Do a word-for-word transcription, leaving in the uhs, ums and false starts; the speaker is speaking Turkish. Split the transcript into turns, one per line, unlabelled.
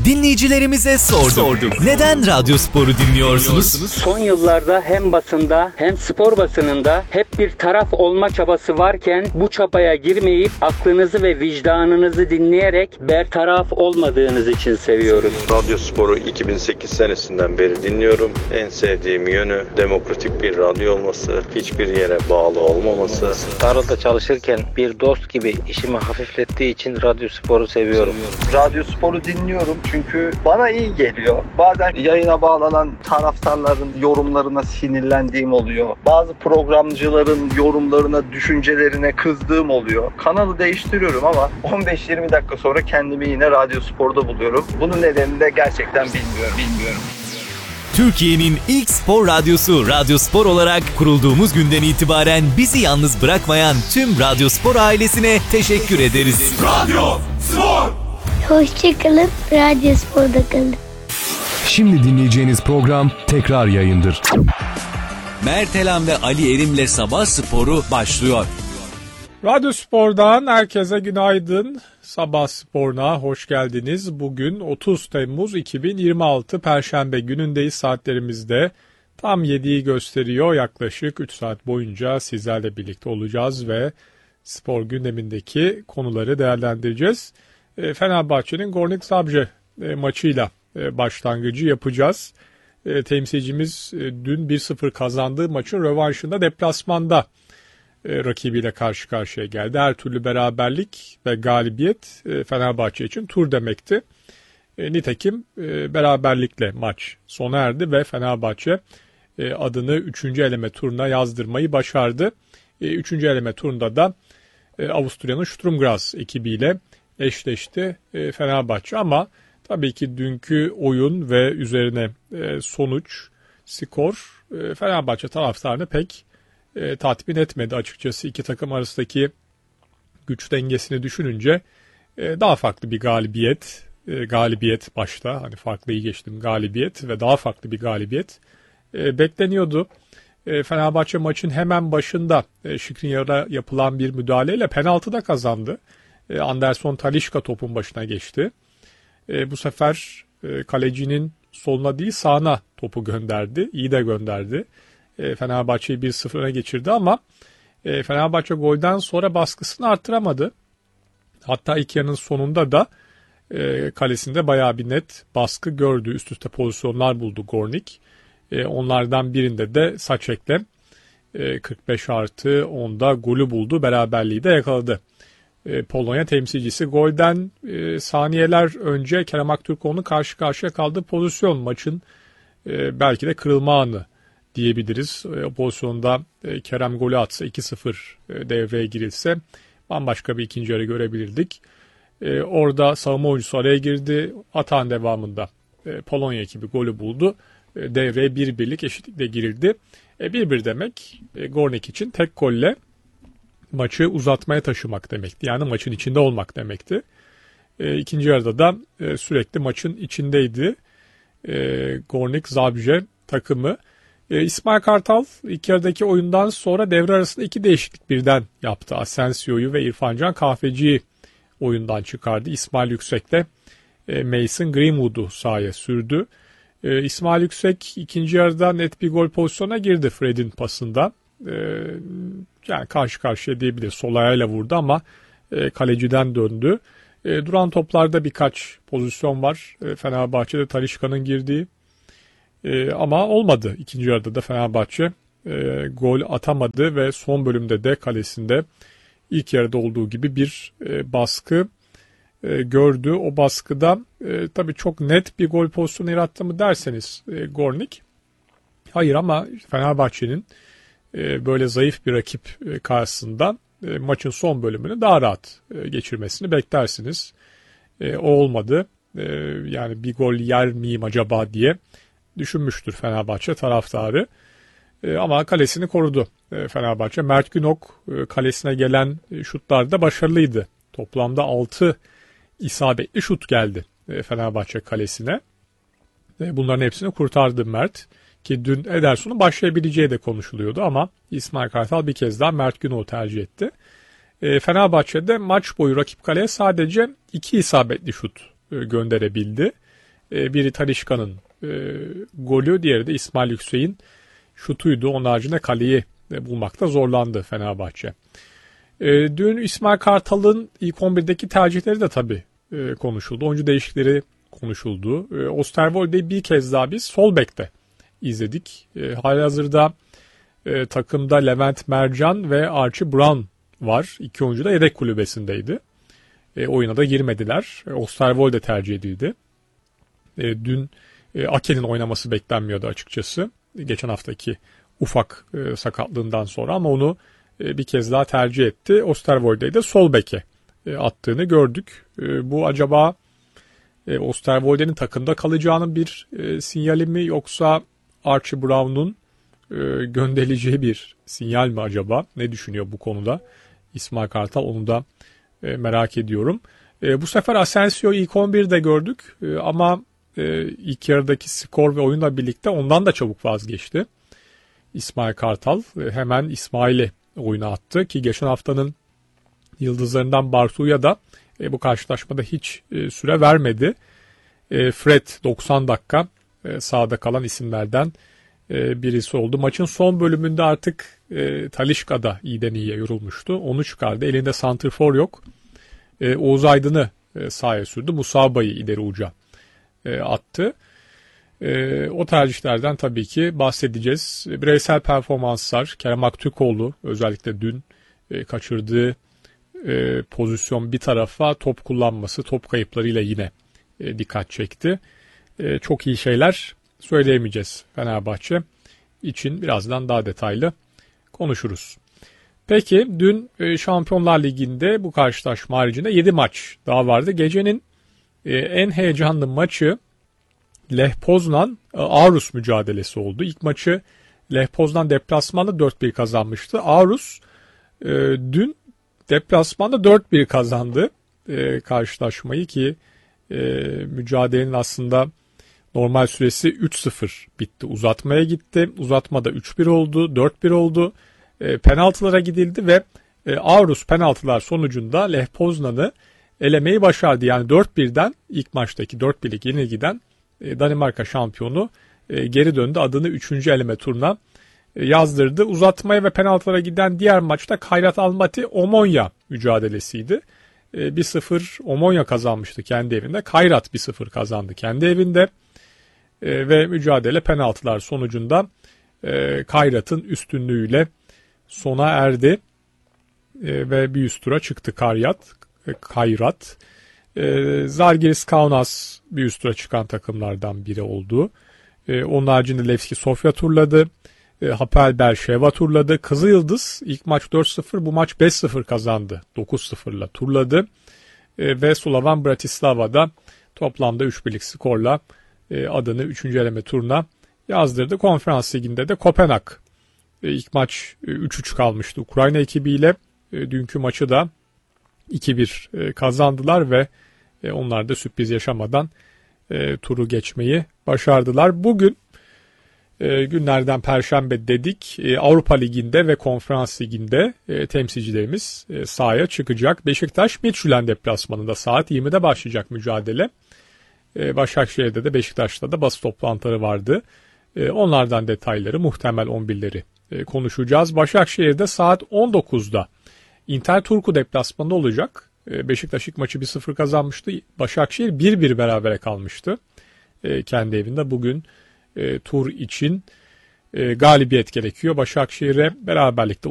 Dinleyicilerimize sorduk. sorduk. Neden Radyospor'u dinliyorsunuz?
Son yıllarda hem basında hem spor basınında hep bir taraf olma çabası varken bu çabaya girmeyip aklınızı ve vicdanınızı dinleyerek bertaraf olmadığınız için seviyoruz.
Radyospor'u iki bin sekiz senesinden beri dinliyorum. En sevdiğim yönü demokratik bir radyo olması, hiçbir yere bağlı olmaması.
Tarlada çalışırken bir dost gibi işimi hafiflettiği için Radyospor'u seviyorum.
Radyospor'u dinliyorum çünkü bana iyi geliyor. Bazen yayına bağlanan taraftarların yorumlarına sinirlendiğim oluyor. Bazı programcıların yorumlarına, düşüncelerine kızdığım oluyor. Kanalı değiştiriyorum ama on beş yirmi dakika sonra kendimi yine Radyospor'da buluyorum. Bunun nedenini de gerçekten bilmiyorum. bilmiyorum.
Türkiye'nin ilk spor radyosu Radyospor olarak kurulduğumuz günden itibaren bizi yalnız bırakmayan tüm Radyospor ailesine teşekkür ederiz.
Radyospor!
Hoşçakalın, Radyospor'da kalın.
Şimdi dinleyeceğiniz program tekrar yayındır.
Mert Elan ve Ali Erim'le Sabah Sporu başlıyor.
Radyospor'dan herkese günaydın. Sabah Spor'una hoş geldiniz. Bugün otuz Temmuz iki bin yirmi altı Perşembe günündeyiz. Saatlerimizde tam yediyi gösteriyor. Yaklaşık üç saat boyunca sizlerle birlikte olacağız ve spor gündemindeki konuları değerlendireceğiz. Fenerbahçe'nin Gornik Zabrze maçıyla başlangıcı yapacağız. Temsilcimiz dün bir sıfır kazandığı maçın rövanşında deplasmanda rakibiyle karşı karşıya geldi. Her türlü beraberlik ve galibiyet Fenerbahçe için tur demekti. Nitekim beraberlikle maç sona erdi ve Fenerbahçe adını üçüncü eleme turuna yazdırmayı başardı. üçüncü eleme turunda da Avusturya'nın Sturm Graz ekibiyle eşleşti Fenerbahçe ama tabii ki dünkü oyun ve üzerine sonuç, skor Fenerbahçe taraftarını pek tatmin etmedi açıkçası. İki takım arasındaki güç dengesini düşününce daha farklı bir galibiyet, galibiyet başta hani farklıyı geçtim galibiyet ve daha farklı bir galibiyet bekleniyordu. Fenerbahçe maçın hemen başında Skriniar'a yapılan bir müdahaleyle penaltıda kazandı. Anderson Talisca topun başına geçti. E, bu sefer e, kalecinin soluna değil sağına topu gönderdi. İyi de gönderdi. E, Fenerbahçe'yi bir sıfıra geçirdi ama e, Fenerbahçe golden sonra baskısını arttıramadı. Hatta ilk yarının sonunda da e, kalesinde bayağı bir net baskı gördü. Üst üste pozisyonlar buldu Gornik. E, onlardan birinde de Saçek'le e, kırk beş artı onda golü buldu. Beraberliği de yakaladı. Polonya temsilcisi golden e, saniyeler önce Kerem Aktürkoğlu'nun karşı karşıya kaldığı pozisyon maçın e, belki de kırılma anı diyebiliriz. E, o pozisyonda e, Kerem golü atsa iki sıfır e, devreye girilse bambaşka bir ikinci yarı görebilirdik. E, orada savunma oyuncusu araya girdi. Atan devamında e, Polonya ekibi golü buldu. E, devreye bir birlik eşitlikle girildi. E, bir bir demek e, Gornik için tek golle maçı uzatmaya taşımak demekti. Yani maçın içinde olmak demekti. E, ikinci yarıda da e, sürekli maçın içindeydi. E, Gornik Zabrze takımı. E, İsmail Kartal ilk yarıdaki oyundan sonra devre arasında iki değişiklik birden yaptı. Asensio'yu ve İrfancan Kahveci'yi oyundan çıkardı. İsmail Yüksek'le e, Mason Greenwood'u sahaya sürdü. E, İsmail Yüksek ikinci yarıda net bir gol pozisyona girdi Fred'in pasında. E, yani karşı karşıya diyebilir. Sol ayağıyla vurdu ama e, kaleciden döndü. E, duran toplarda birkaç pozisyon var. E, Fenerbahçe'de Talisca'nın girdiği. E, ama olmadı. İkinci yarıda da Fenerbahçe e, gol atamadı ve son bölümde de kalesinde ilk yarıda olduğu gibi bir e, baskı e, gördü. O baskıda e, tabii çok net bir gol pozisyonu yarattı mı derseniz e, Gornik. Hayır ama Fenerbahçe'nin e, böyle zayıf bir rakip e, karşısında e, maçın son bölümünü daha rahat e, geçirmesini beklersiniz. E, o olmadı. E, yani bir gol yer miyim acaba diye düşünmüştür Fenerbahçe taraftarı. E, ama kalesini korudu e, Fenerbahçe. Mert Günok e, kalesine gelen e, şutlarda başarılıydı. Toplamda altı isabetli şut geldi e, Fenerbahçe kalesine. E, bunların hepsini kurtardı Mert. Ki dün Ederson'un başlayabileceği de konuşuluyordu ama İsmail Kartal bir kez daha Mert Günok'u tercih etti. E, Fenerbahçe'de maç boyu rakip kaleye sadece iki isabetli şut e, gönderebildi. E, biri Talisca'nın e, golü, diğeri de İsmail Yüksek'in şutuydu. Onun haricinde kaleyi e, bulmakta zorlandı Fenerbahçe. E, dün İsmail Kartal'ın ilk on birdeki tercihleri de tabii e, konuşuldu. Oyuncu değişikleri konuşuldu. E, Osterwolde'yi bir kez daha biz sol bekte izledik. E, halihazırda e, takımda Levent Mercan ve Archie Brown var. İki oyuncu da yedek kulübesindeydi. E, oyuna da girmediler. E, Osterwolde tercih edildi. E, dün e, Ake'nin oynaması beklenmiyordu açıkçası. E, geçen haftaki ufak e, sakatlığından sonra, ama onu e, bir kez daha tercih etti. Osterwolde'yi de sol beke e, attığını gördük. E, bu acaba e, Osterwolde'nin takımda kalacağının bir e, sinyali mi, yoksa Archie Brown'un e, gönderileceği bir sinyal mi acaba? Ne düşünüyor bu konuda İsmail Kartal? Onu da e, merak ediyorum. E, bu sefer Asensio'yu ilk on birde gördük e, ama e, ilk yarıdaki skor ve oyunla birlikte ondan da çabuk vazgeçti İsmail Kartal. E, hemen İsmail'i oyuna attı ki geçen haftanın yıldızlarından Bartu'ya da e, bu karşılaşmada hiç e, süre vermedi. E, Fred doksan dakika e, sahada kalan isimlerden e, birisi oldu. Maçın son bölümünde artık e, Talisca da iyiden iyiye yorulmuştu. Onu çıkardı. Elinde santrfor yok. E, Oğuz Aydın'ı e, sahaya sürdü. Musaba'yı ileri uca e, attı. E, o tercihlerden tabii ki bahsedeceğiz. Bireysel performanslar, Kerem Aktürkoğlu özellikle dün e, kaçırdığı e, pozisyon bir tarafa, top kullanması, top kayıplarıyla yine e, dikkat çekti. E, çok iyi şeyler söyleyemeyeceğiz Fenerbahçe için. Birazdan daha detaylı konuşuruz. Peki dün e, Şampiyonlar Ligi'nde bu karşılaşma haricinde yedi maç daha vardı. Gecenin e, en heyecanlı maçı Lech Poznan Aarhus mücadelesi oldu. İlk maçı Lech Poznan deplasmanda dört bir kazanmıştı. Aarhus e, dün deplasmanda dört bir kazandı e, karşılaşmayı ki e, mücadelenin aslında normal süresi üç sıfır bitti. Uzatmaya gitti. Uzatmada üç bir oldu, dört bir oldu. E, penaltılara gidildi ve e, Aarhus penaltılar sonucunda Lech Poznan'ı elemeyi başardı. Yani dört birden ilk maçtaki dört birlik yenilgiden e, Danimarka şampiyonu e, geri döndü. Adını üçüncü eleme turuna e, yazdırdı. Uzatmaya ve penaltılara giden diğer maçta Kairat Almaty Omonia mücadelesiydi. E, bir sıfır Omonia kazanmıştı kendi evinde. Kairat bir sıfır kazandı kendi evinde. E, ve mücadele penaltılar sonucunda e, Kairat'ın üstünlüğüyle sona erdi. E, ve bir üst tura çıktı Kairat. E, Kairat. E, Zalgiris Kaunas bir üst tura çıkan takımlardan biri oldu. E, onun haricinde Levski Sofya turladı. E, Hapoel Berşeva turladı. Kızılyıldız ilk maç dört sıfır, bu maç beş sıfır kazandı. dokuz sıfırla turladı. E, ve Slovan Bratislava'da toplamda üç birlik skorla e, adını üçüncü eleme turuna yazdırdı. Konferans Ligi'nde de Kopenhag e, ilk maç e, üç üç kalmıştı Ukrayna ekibiyle. E, dünkü maçı da iki bir e, kazandılar ve e, onlar da sürpriz yaşamadan e, turu geçmeyi başardılar. Bugün e, günlerden Perşembe dedik. E, Avrupa Ligi'nde ve Konferans Ligi'nde e, temsilcilerimiz e, sahaya çıkacak. Beşiktaş Midtjylland deplasmanında saat yirmide başlayacak mücadele. E, Başakşehir'de de Beşiktaş'ta da basın toplantıları vardı. E, onlardan detayları, muhtemel on birleri e, konuşacağız. Başakşehir'de saat on dokuzda Inter Turku deplasmanında olacak. E, Beşiktaş ilk maçı bir sıfır kazanmıştı. Başakşehir bir bir berabere kalmıştı e, kendi evinde. Bugün e, tur için e, galibiyet gerekiyor. Başakşehir'e beraberlikte